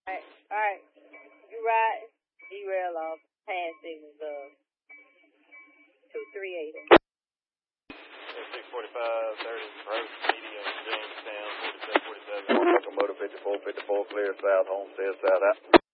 Alright. You ride, derail off, pass signals of 238. 645, 30, approach, medium, Jamestown, 4747. Locomotive 5454, clear south, Homestead, south out.